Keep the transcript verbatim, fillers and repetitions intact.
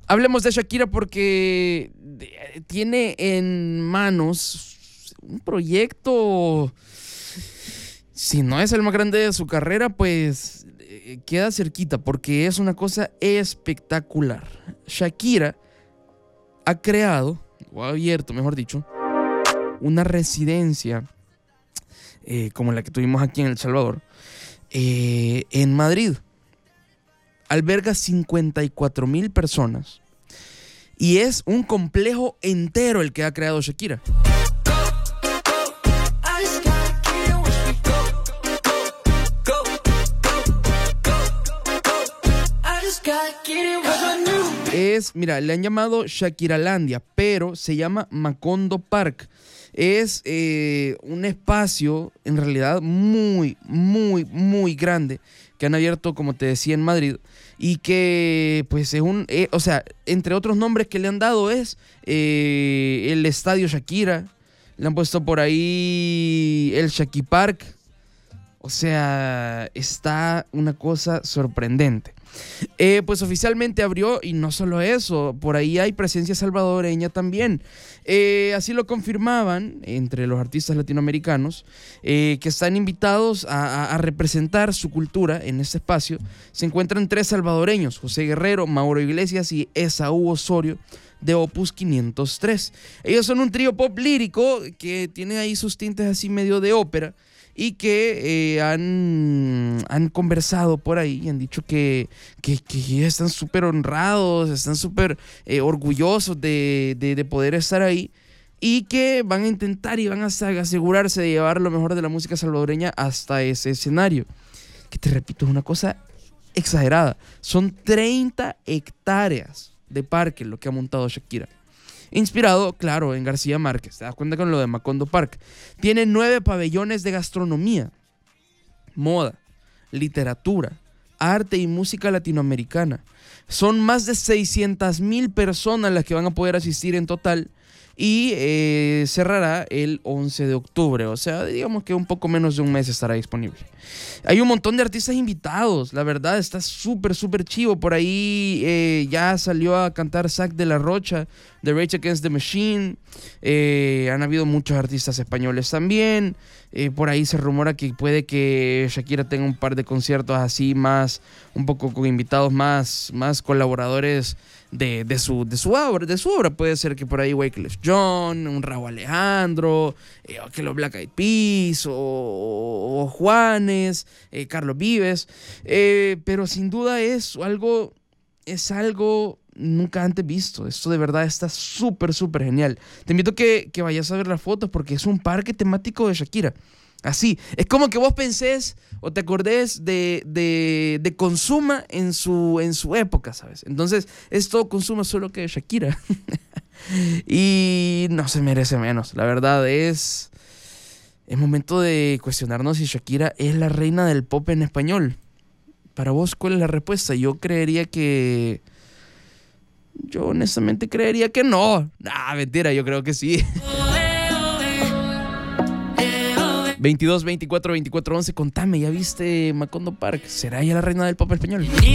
hablemos de Shakira porque tiene en manos un proyecto, si no es el más grande de su carrera, pues eh, queda cerquita porque es una cosa espectacular. Shakira ha creado, o ha abierto, mejor dicho, una residencia eh, como la que tuvimos aquí en El Salvador, eh, en Madrid. Alberga cincuenta y cuatro mil personas y es un complejo entero el que ha creado Shakira. Es, mira, le han llamado Shakiralandia, pero se llama Macondo Park. Es eh, un espacio en realidad muy, muy, muy grande que han abierto, como te decía, en Madrid, y que, pues, es un, eh, o sea, entre otros nombres que le han dado es eh, el Estadio Shakira, le han puesto por ahí el Shaki Park, o sea, está una cosa sorprendente. Eh, pues oficialmente abrió, y no solo eso, por ahí hay presencia salvadoreña también. Eh, así lo confirmaban entre los artistas latinoamericanos eh, que están invitados a, a, a representar su cultura en este espacio. Se encuentran tres salvadoreños: José Guerrero, Mauro Iglesias y Esaú Osorio, de Opus quinientos tres. Ellos son un trío pop lírico que tiene ahí sus tintes así medio de ópera, y que eh, han, han conversado por ahí y han dicho que, que, que están súper honrados, están súper eh, orgullosos de, de, de poder estar ahí, y que van a intentar y van a asegurarse de llevar lo mejor de la música salvadoreña hasta ese escenario, que, te repito, es una cosa exagerada. Son treinta hectáreas de parque lo que ha montado Shakira. Inspirado, claro, en García Márquez. Te das cuenta con lo de Macondo Park. Tiene nueve pabellones de gastronomía, moda, literatura, arte y música latinoamericana. Son más de seiscientas mil personas las que van a poder asistir en total, y eh, cerrará el once de octubre. O sea, digamos que un poco menos de un mes estará disponible. Hay un montón de artistas invitados. La verdad, está súper, súper chivo. Por ahí eh, ya salió a cantar Zack de la Rocha, de Rage Against the Machine. Eh, han habido muchos artistas españoles también. Eh, por ahí se rumora que puede que Shakira tenga un par de conciertos así más, un poco con invitados más, más colaboradores de, de, su, de, su obra, de su obra. Puede ser que por ahí Wyclef Jean, un Rauw Alejandro, eh, que los Black Eyed Peas, o, o Juanes, eh, Carlos Vives. Eh, pero sin duda es algo, es algo nunca antes visto. Esto de verdad está súper, súper genial. Te invito a que, que vayas a ver las fotos porque es un parque temático de Shakira. Así, es como que vos pensés o te acordés de, de, de Consuma en su, en su época, ¿sabes? Entonces, es todo Consuma solo que de Shakira. Y no se merece menos. La verdad es, es momento de cuestionarnos si Shakira es la reina del pop en español. Para vos, ¿cuál es la respuesta? Yo creería que... Yo honestamente creería que no. Ah, mentira, yo creo que sí. veintidós, veinticuatro, veinticuatro, once. Contame, ¿ya viste Macondo Park? ¿Será ella la reina del pop español?